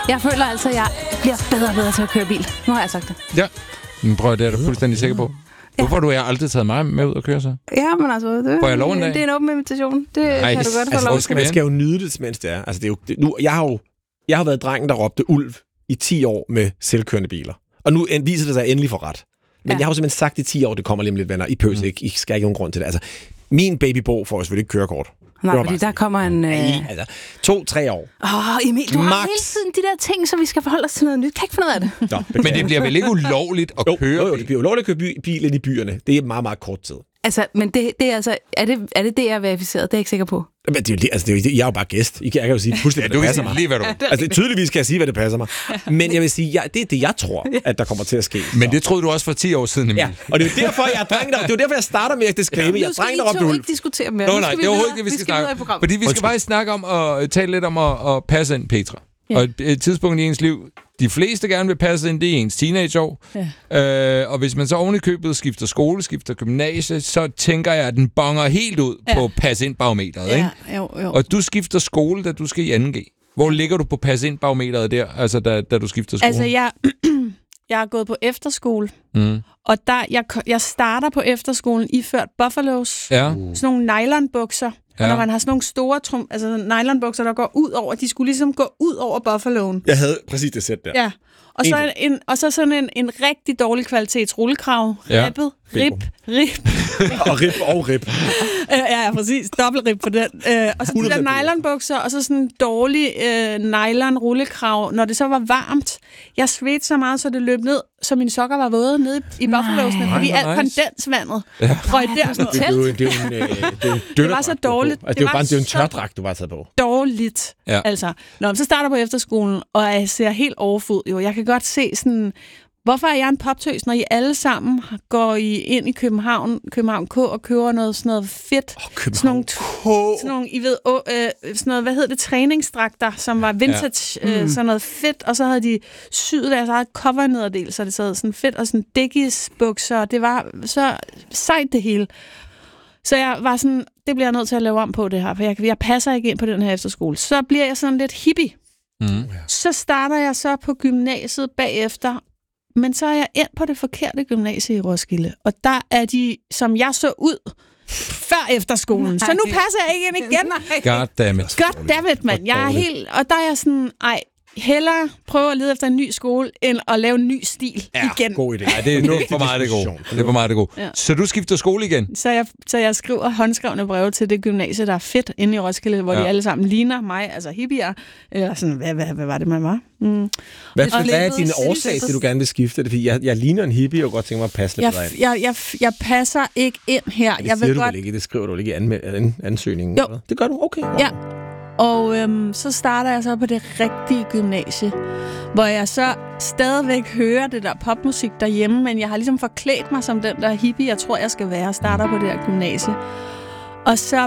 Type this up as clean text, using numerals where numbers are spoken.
Jeg føler altså, at jeg bliver bedre og bedre til at køre bil. Nu har jeg sagt det. Ja, men prøv, det er du fuldstændig sikker på. Hvorfor har du aldrig taget mig med ud og køre så? Ja, men altså, får jeg lov en dag? Det er en åben invitation. Det kan du godt få lov til. Man skal jo nyde det, mens det er. Altså, jeg har været drengen, der råbte ulv i 10 år med selvkørende biler. Og nu viser det sig endelig for ret. Men jeg har jo simpelthen sagt i 10 år, det kommer lige om lidt, venner. I pøs ikke. I skal ikke nogen grund til det. Altså, min babybo får selvfølgelig ikke kørekort. Nej, fordi der kommer en... Altså, 2-3 år. Emil, du har hele tiden de der ting, så vi skal forholde os til noget nyt. Kan ikke få noget af det. Nå, men det bliver vel ikke ulovligt at køre? Jo, det bliver ulovligt at køre bil ind i byerne. Det er meget, meget kort tid. Altså, men det er altså... Er det er verificeret? Det er jeg ikke sikker på. Men det er jo jeg er jo bare gæst. Jeg kan jo sige fuldstændig, hvad det passer mig. Lige, hvad du... Altså, tydeligvis kan jeg sige, hvad det passer mig. Men jeg vil sige, det er det, jeg tror, at der kommer til at ske. Men det troede du også for 10 år siden, Emil. Ja, og det er jo derfor, jeg starter med at disclaimer. Jeg trænger op Nu skal I ikke diskutere mere. Nej, det er overhovedet ikke, vi skal snakke om. Fordi vi skal faktisk snakke om at tale lidt om at passe ind, Petra. Ja. Og et tidspunkt i ens liv, de fleste gerne vil passe ind, det er ens teenageår. Ja. Og hvis man så oven i købet skifter skole, skifter gymnasie, så tænker jeg, at den bonger helt ud på passe ind barometeret. Ja. Ikke? Jo. Og du skifter skole, da du skal i 2G. Hvor ligger du på passe ind barometeret der, altså da du skifter skole? Altså, jeg har gået på efterskole, og jeg starter på efterskolen iført Buffalos, sådan nogle nylonbukser. Og når man har sådan nogle store nylonbukser, der går ud over, de skulle ligesom gå ud over Buffaloen. Jeg havde præcis det sæt der. Ja. Og så sådan en rigtig dårlig kvalitets rullekrav. Rippet. Rip. og rip. Ja, præcis. Dobbeltrip på den. Og så de der nylonbukser, og så sådan en dårlig nylon rullekrav. Når det så var varmt, jeg svedte så meget, så det løb ned, så mine sokker var våde nede i bufferlåsene, fordi alt kondensvandet røg der sådan tæt. Det var så dårligt. Altså, det er jo en tørdragt, du var taget på. Dårligt. Ja. Altså, så starter jeg på efterskolen, og jeg ser helt overfod. Jo, jeg kan godt se sådan... Hvorfor er jeg en poptøs, når I alle sammen går ind i København K og køber sådan noget fedt? Sådan nogle, I ved, sådan noget, hvad hedder det, træningsdragter, som var vintage, sådan noget fedt, og så havde de syet deres eget covernederdel, så det sad sådan fedt, og sådan Dickies-bukser, og det var så sejt det hele. Så jeg var sådan, det bliver jeg nødt til at lave om på det her, for jeg passer ikke ind på den her efterskole. Så bliver jeg sådan lidt hippie. Så starter jeg så på gymnasiet bagefter, men så er jeg endt på det forkerte gymnasie i Roskilde. Og der er de, som jeg så ud før efterskolen. Så nu passer jeg ikke ind igen. Goddammit, mand. Jeg er helt... Og der er jeg sådan, hellere prøve at lede efter en ny skole, end at lave en ny stil igen. God idé. Ja, det er for meget det gode. Ja. Så du skifter skole igen? Så jeg skriver håndskrevne breve til det gymnasie, der er fedt inde i Roskilde, hvor de alle sammen ligner mig, altså hippier. Eller sådan, hvad var det, man var? Hvad er din årsag til, du gerne vil skifte det? Fordi jeg ligner en hippie, og godt tænker mig at passe lidt ind. Jeg passer ikke ind her. Det skriver du ikke i ansøgningen? Jo. Det gør du? Okay. Ja. Og så starter jeg så på det rigtige gymnasie, hvor jeg så stadigvæk hører det der popmusik derhjemme, men jeg har ligesom forklædt mig som den der hippie, jeg tror, jeg skal være, og starter på det her gymnasie. Og så